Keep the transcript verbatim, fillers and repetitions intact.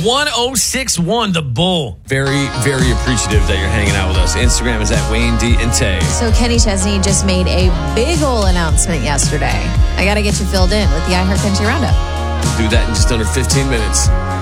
one oh six one, The Bull. Very, very appreciative that you're hanging out with us. Instagram is at Wayne D and Tay. So Kenny Chesney just made a big ol' announcement yesterday. I got to get you filled in with the iHeart Country Roundup. Do that in just under fifteen minutes.